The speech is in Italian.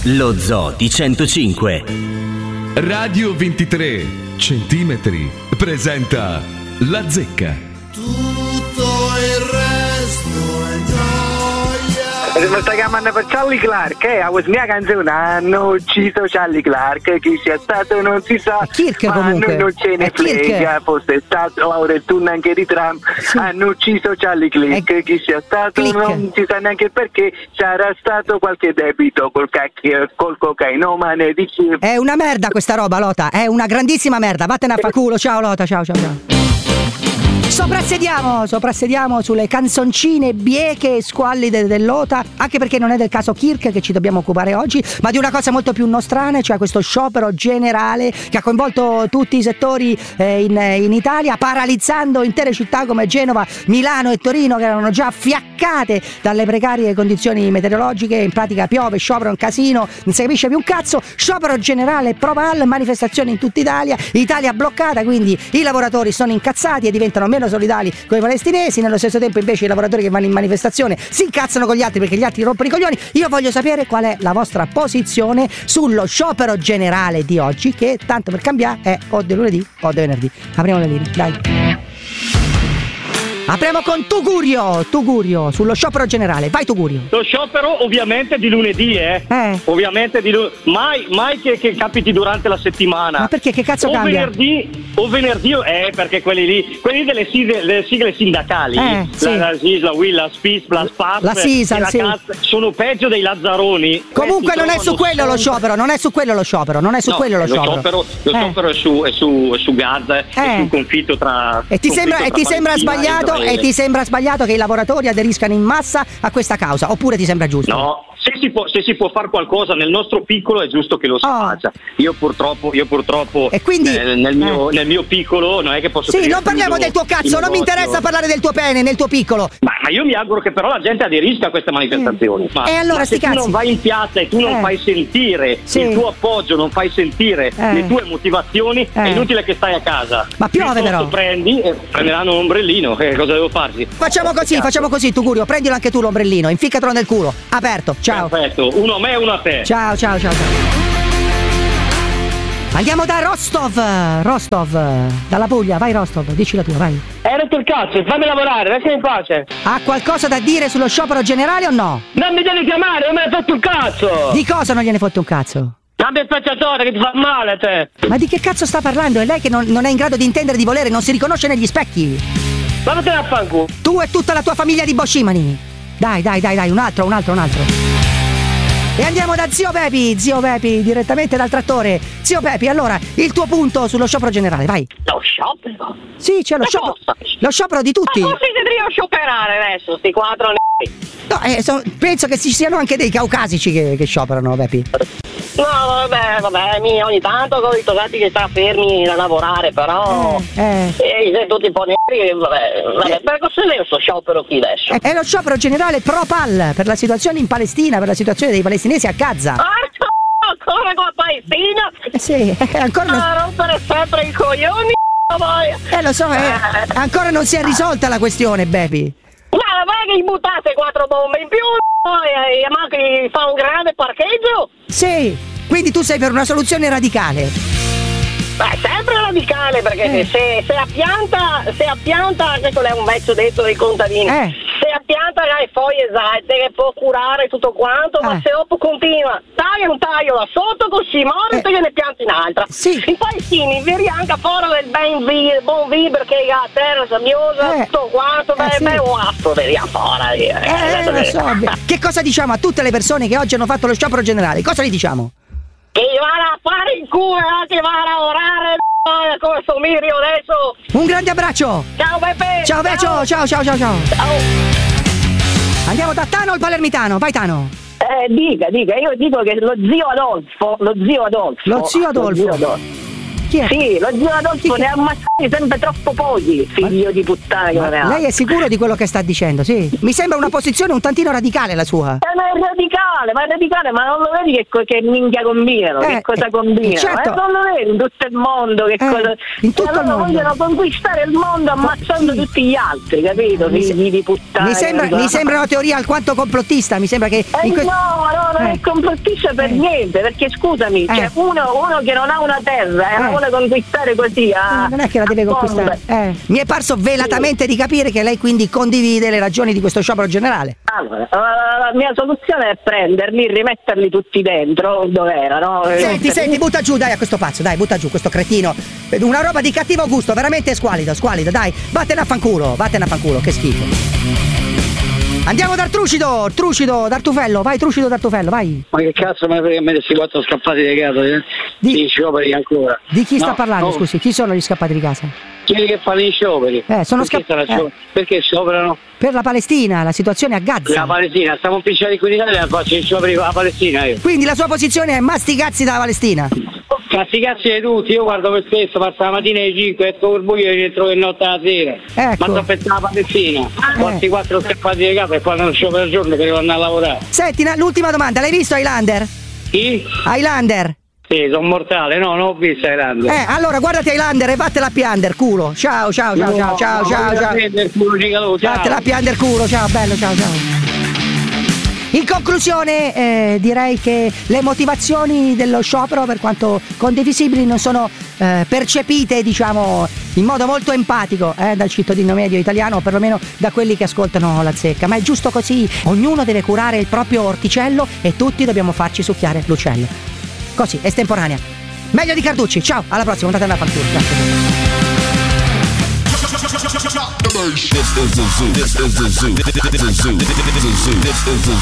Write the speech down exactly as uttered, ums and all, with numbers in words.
Lo Zoo di centocinque. Radio ventitré centimetri presenta La Zecca. Tutto il resto è noia. Mi stai chiamando per Charlie Clark, eh? La mia canzone hanno ucciso Charlie Clark, chi sia stato non si sa, Kirk, ma comunque. a noi non ce ne È Kirk. frega, fosse stato Lauretun anche di Trump, Sì. hanno ucciso Charlie Clark, È chi sia stato Click. non si sa neanche perché, sarà stato qualche debito col cacchio, col cocainomane di Kiev. È una merda questa roba, Lota, è una grandissima merda. Vattene a fa culo. Ciao Lota, ciao ciao ciao. Soprassediamo, soprassediamo sulle canzoncine bieche e squallide del Lota, anche perché non è del caso Kirk che ci dobbiamo occupare oggi, ma di una cosa molto più nostrana, cioè questo sciopero generale che ha coinvolto tutti i settori eh, in, in Italia, paralizzando intere città come Genova, Milano e Torino, che erano già fiaccate dalle precarie condizioni meteorologiche. In pratica piove, sciopero è un casino, non si capisce più un cazzo. Sciopero generale Proval, manifestazioni in tutta Italia, Italia bloccata, quindi i lavoratori sono incazzati e diventano meno solidali con i palestinesi. Nello stesso tempo invece i lavoratori che vanno in manifestazione si incazzano con gli altri perché gli altri rompono i coglioni. Io voglio sapere qual è la vostra posizione sullo sciopero generale di oggi, che tanto per cambiare è o di lunedì o di venerdì. Apriamo le linee, dai. Apriamo con Tugurio, Tugurio, sullo sciopero generale. Vai Tugurio. Lo sciopero ovviamente di lunedì, eh? Eh. Ovviamente di lunedì. Mai, mai che, che capiti durante la settimana. Ma perché? Che cazzo o cambia? venerdì, o venerdì, eh, perché quelli lì, quelli delle sigle, le sigle sindacali, Eh, sì. la, la S I S, la U I L, la S P I S, la S P A F, La Sisal, la sì. C A Z, sono peggio dei Lazzaroni. Comunque Eh, non si è su trovano quello lo sempre- sciopero, non è su quello lo sciopero, non è su No, quello lo sciopero. Lo Eh. sciopero è su, è su, è su Gaza, Eh. è sul conflitto tra E ti conflitto sembra, e tra ti sembra Palestina sbagliato Israele. e ti sembra sbagliato che i lavoratori aderiscano in massa a questa causa, oppure ti sembra giusto? No, se si può, se si può fare qualcosa nel nostro piccolo è giusto che lo si Oh. faccia. Io purtroppo, io purtroppo E quindi- nel, nel mio, eh. nel mio piccolo non è che posso Sì, tenere non parliamo chiuso del tuo il cazzo, non mi negozio. interessa parlare del tuo pene, nel tuo piccolo. Ma, ma io mi auguro che però la gente aderisca a queste manifestazioni. Ma, E allora ma se sti tu cazzi. non vai in piazza e tu non Eh. fai sentire Sì. il tuo appoggio, non fai sentire Eh. le tue motivazioni, Eh. è inutile che stai a casa. Ma piove, Piuttosto però. prendi e prenderanno un ombrellino. Che cosa devo farci? Facciamo così, Cazzo. facciamo così, Tugurio, prendilo anche tu l'ombrellino, inficcatelo nel culo, aperto, ciao. Perfetto, uno a me e uno a te. Ciao, ciao, ciao, ciao. Andiamo da Rostov, Rostov, dalla Puglia, vai Rostov, dici la tua, vai. Hai rotto il cazzo, fammi lavorare, lasciami in pace. Ha qualcosa da dire sullo sciopero generale o no? Non mi devi chiamare, non me ne hai fatto un cazzo. Di cosa non gliene fotte un cazzo? Cambia spacciatore che ti fa male a te. Ma di che cazzo sta parlando? È lei che non, non è in grado di intendere, di volere, non si riconosce negli specchi. Vattene a fanculo. Tu e tutta la tua famiglia di Boschimani. Dai, dai, dai, dai, un altro, un altro, un altro. E andiamo da Zio Pepi, Zio Pepi, direttamente dal trattore. Zio Pepi, allora, il tuo punto sullo sciopero generale, vai. Lo sciopero? Sì, c'è lo Ma sciopero. cosa? Lo sciopero di tutti. Ma così devono scioperare adesso, sti quattro n***i. No, eh, so- penso che ci siano anche dei caucasici che, che scioperano, Pepi. No, vabbè, vabbè, mi, ogni tanto con i tosati che sta fermi da lavorare, però... Eh, E eh, tutti un po' neri, vabbè, vabbè, per cosa è questo sciopero qui adesso? È lo sciopero generale pro-Pal per la situazione in Palestina, per la situazione dei palestinesi a Gaza. Ah, ancora con la Palestina? Eh sì, eh, ancora non, A rompere sempre i coglioni, voi. eh, lo so, eh, ancora non si è risolta la questione, Bepi. Ma vai che gli buttate quattro bombe in più, poi e manca gli fa un grande parcheggio? Sì, quindi tu sei per una soluzione radicale. Beh, sempre radicale, perché Eh. se, se a pianta, se a pianta, questo è un vecchio detto dei contadini, Eh. se a pianta hai foglie esatte che può curare tutto quanto, ma Eh. se dopo continua, taglia un taglio là sotto così muore Eh. e te ne pianti un'altra. Sì. In Palestina vedi anche fuori del ben vi, buon vibro che ha terra sabbiosa, Eh. tutto quanto, Eh, beh, sì. beh, guasto, vedi fuori. Eh, lo so. Che cosa diciamo a tutte le persone che oggi hanno fatto lo sciopero generale? Cosa gli diciamo? Che vanno a fare in culo, che vanno a lavorare, come sto Mirio adesso. Un grande abbraccio! Ciao Pepe! Ciao Vecchio, ciao ciao ciao ciao! Ciao! Andiamo da Tano il palermitano, vai Tano! Eh, dica, dica, io dico che lo zio Adolfo, lo zio Adolfo. Lo zio Adolfo. Lo zio Adolfo. Chi è? Sì, lo zio Adolfo ne ha ammazzati sempre troppo pochi, figlio di puttana che non ne ha. Lei è sicuro di quello che sta dicendo? Sì. Mi sembra una posizione un tantino radicale la sua. Eh, ma è radicale, ma è radicale, ma non lo vedi che, co- che minchia combinano, Eh, che cosa eh, combinano? certo. Eh, non lo vedi in tutto il mondo che Eh, cosa... in tutto e allora il mondo. vogliono conquistare il mondo ammazzando Sì. tutti gli altri, capito? Mi se- Figli di puttana. Mi sembra, che non mi so. sembra una teoria alquanto complottista. Mi sembra che. Eh in que- no, no, non Eh. è complottista per Eh. niente, perché scusami, Eh. cioè uno, uno che non ha una terra e la Eh. vuole conquistare così a, Non è che la deve a conquistare. bombe. Eh. Mi è parso velatamente di capire che lei quindi condivide le ragioni di questo sciopero generale. Allora, la mia soluzione è prenderli, rimetterli tutti dentro dove erano. Senti, rimetterli- senti, butta giù, dai, a questo pazzo, dai, butta giù questo cretino. Una roba di cattivo gusto, veramente squalido, squalido, dai, vattene a fanculo, vattene a fanculo, che schifo. Andiamo dal Trucido, Trucido, D'Artufello, vai Trucido D'Artufello, vai. Ma che cazzo me ne frega a me questi quattro scappati di casa? Eh? Di- Di scioperi ancora. Di chi sta No, parlando, no. scusi? Chi sono gli scappati di casa? Quelli che fanno gli scioperi. Eh, sono Perché scapp- stanno a eh. sciopero? Perché scioperano? Per la Palestina, la situazione a La Gaza. Palestina, stiamo impicciati qui in Italia e faccio gli scioperi con la Palestina io. Quindi la sua posizione è masticazzi dalla Palestina. Cazzi cazzi di tutti, io guardo per stesso, passo la mattina alle cinque, esco col buio e entro che notte alla sera. Ecco. Ma sto pensando alla Palestina. Questi quattro scappati di casa e fanno sciopero al giorno per andare a lavorare. Senti, na- l'ultima domanda, l'hai visto Highlander? Chi? Highlander? Sì, sono mortale, no, non ho visto grande. Eh, allora guardati Highlander e vattela a piander, culo. Ciao, ciao, ciao, ciao, ciao, ciao, ciao. Vattela a piander, culo, ciao, bello, ciao, ciao. In conclusione, eh, direi che le motivazioni dello sciopero, per quanto condivisibili, non sono eh, percepite, diciamo, in modo molto empatico eh, dal cittadino medio italiano, o perlomeno da quelli che ascoltano la zecca. Ma è giusto così, ognuno deve curare il proprio orticello e tutti dobbiamo farci succhiare l'uccello. Così, estemporanea. Meglio di Carducci, ciao, alla prossima, andate a fanculo. This is the zoo. This is the zoo. This is the zoo. This is the zoo. This is the zoo.